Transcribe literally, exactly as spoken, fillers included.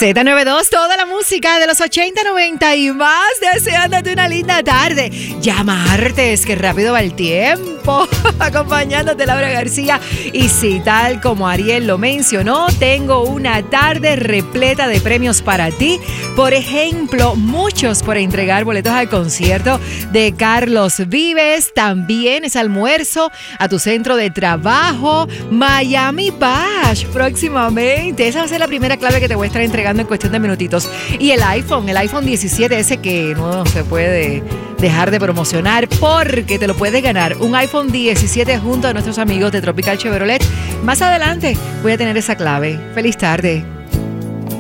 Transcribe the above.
Z noventa y dos, toda la música de los ochenta, noventa y más, deseándote una linda tarde. Ya martes, que rápido va el tiempo. Acompañándote Laura García. Y si tal como Ariel lo mencionó, tengo una tarde repleta de premios para ti. Por ejemplo, muchos por entregar boletos al concierto de Carlos Vives. También es almuerzo a tu centro de trabajo. Miami Bash próximamente. Esa va a ser la primera clave que te voy a estar entregando en cuestión de minutitos. Y el iPhone, el iPhone diecisiete, ese que no se puede dejar de promocionar porque te lo puedes ganar. Un iPhone diecisiete junto a nuestros amigos de Tropical Chevrolet. Más adelante voy a tener esa clave. Feliz tarde.